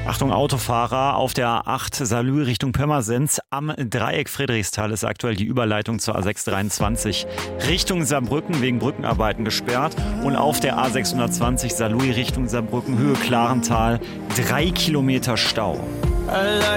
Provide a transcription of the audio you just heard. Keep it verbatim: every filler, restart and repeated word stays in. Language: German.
Achtung Autofahrer, auf der A acht Saarlouis Richtung Pirmasens am Dreieck Friedrichsthal ist aktuell die Überleitung zur A sechs dreiundzwanzig Richtung Saarbrücken wegen Brückenarbeiten gesperrt und auf der A sechshundertzwanzig Saarlouis Richtung Saarbrücken Höhe Klarental drei Kilometer Stau.